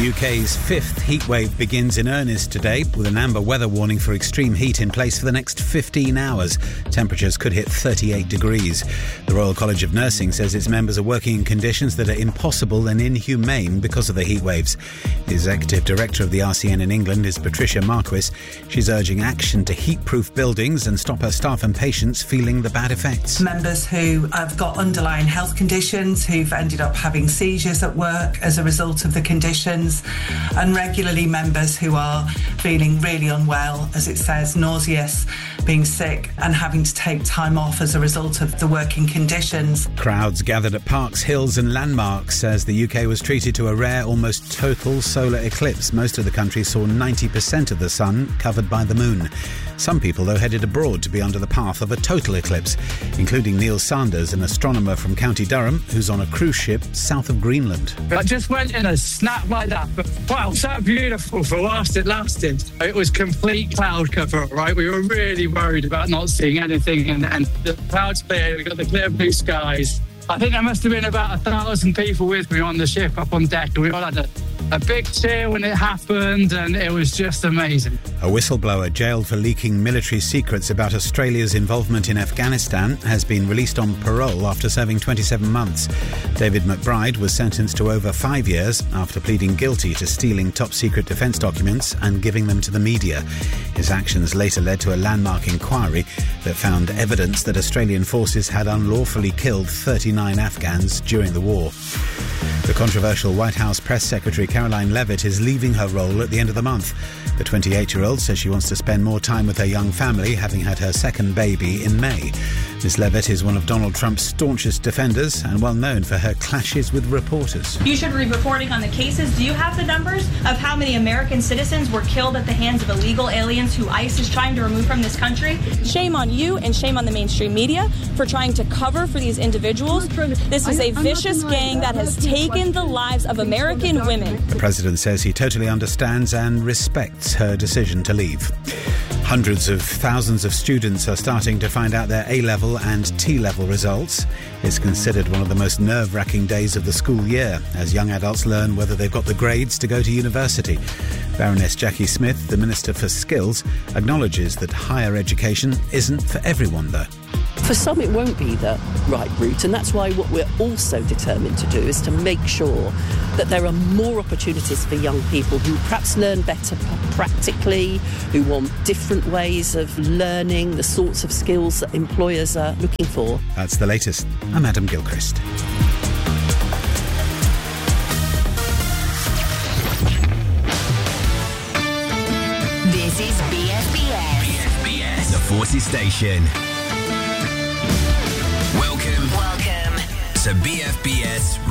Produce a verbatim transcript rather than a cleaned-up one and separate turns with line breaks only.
U K's fifth heatwave begins in earnest today, with an amber weather warning for extreme heat in place for the next fifteen hours. Temperatures could hit thirty-eight degrees. The Royal College of Nursing says its members are working in conditions that are impossible and inhumane because of the heatwaves. The Executive Director of the R C N in England is Patricia Marquis. She's urging action to heat-proof buildings and stop her staff and patients feeling the bad effects.
Members who have got underlying health conditions, who've ended up having seizures at work as a result of the conditions, and regularly members who are feeling really unwell, as it says, nauseous, being sick and having to take time off as a result of the working conditions.
Crowds gathered at parks, hills and landmarks as the U K was treated to a rare, almost total solar eclipse. Most of the country saw ninety percent of the sun covered by the moon. Some people, though, headed abroad to be under the path of a total eclipse, including Neil Sanders, an astronomer from County Durham who's on a cruise ship south of Greenland.
I just went in a snap like that, but wow, so beautiful for whilst it lasted. It was complete cloud cover, right? We were really worried about not seeing anything, and, and the clouds cleared, we got the clear blue skies. I think there must have been about a thousand people with me on the ship up on deck, and we all had a, a big cheer when it happened, and it was just amazing.
A whistleblower jailed for leaking military secrets about Australia's involvement in Afghanistan has been released on parole after serving twenty-seven months. David McBride was sentenced to over five years after pleading guilty to stealing top-secret defence documents and giving them to the media. His actions later led to a landmark inquiry that found evidence that Australian forces had unlawfully killed thirty-nine Afghans during the war. The controversial White House press secretary Caroline Levitt is leaving her role at the end of the month. The twenty-eight-year-old says she wants to spend more time with her young family, having had her second baby in May. Miz Levitt is one of Donald Trump's staunchest defenders and well known for her clashes with reporters.
You should be reporting on the cases. Do you have the numbers of how many American citizens were killed at the hands of illegal aliens who ICE is trying to remove from this country? Shame on you and shame on the mainstream media for trying to cover for these individuals. This is a vicious gang that has taken the lives of American women.
The president says he totally understands and respects her decision to leave. Hundreds of thousands of students are starting to find out their A-level and T-level results. It's considered one of the most nerve-wracking days of the school year as young adults learn whether they've got the grades to go to university. Baroness Jackie Smith, the Minister for Skills, acknowledges that higher education isn't for everyone, though.
For some, it won't be the right route, and that's why what we're also determined to do is to make sure that there are more opportunities for young people who perhaps learn better practically, who want different ways of learning, the sorts of skills that employers are looking for.
That's the latest. I'm Adam Gilchrist.
This is B F B S.
B F B S, the Forces Station. Welcome,
Welcome
to B F B S